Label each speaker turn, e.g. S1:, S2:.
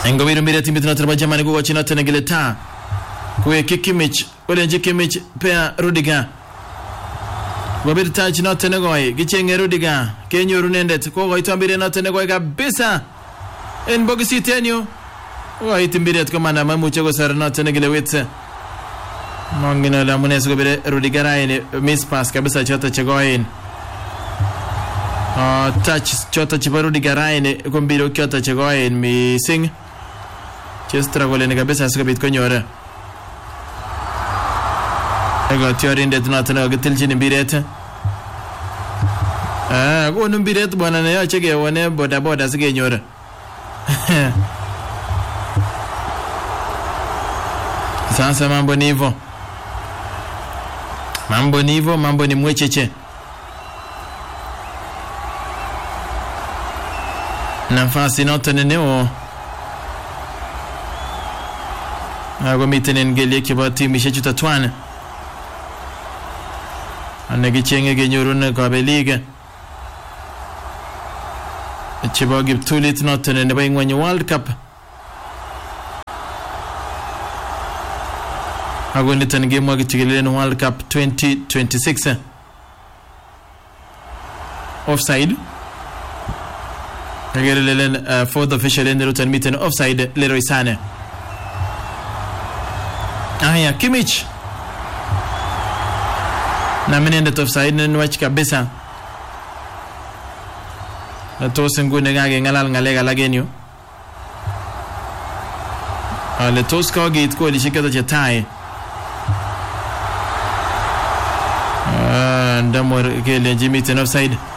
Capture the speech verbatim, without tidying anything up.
S1: Ngawiro mbiret timit na traba jamani kwa china tena gileta kwe Kimmich ole nje Kimmich pea Rudiger Wabir touch na tena goy gichenge Rudiger kenyo runendet ko goy tambire na tena goy kabisa en bogisi tenyo goy timbiret ko mana mamuche go sar na tena gilewetse mangina la munes go bire Rudiger ayne miss pass kabisa chota chagoyin ah touch chota chibaru digaraine kombiro chota chagoyin mi sing chestra golene kabisa sikabit konyora ego tiorinde tunatana getilchini birete ah go numbiret bwana ne achege wone boda boda sigenyora sasa mambo ni hivyo mambo ni hivyo mambo ni mwecheche nafasi noteneneo ago mitenen gelie kiba timu ishechuta twana anagichenge genyorun ka beliga chiba gibtulit notenen ba ingwanyo World Cup ago niten game wa gitigelen World Cup twenty twenty-six offside Agerelelen uh, fourth official in the route and meeting offside Leroy Sané. Aya Kimmich. Na menende offside ni watch kabisa. Na tosen gune ngage ngalal ngalega lagenyo. Ale toska gate ko lishikata chatai. Ah ndamor kele meeting offside.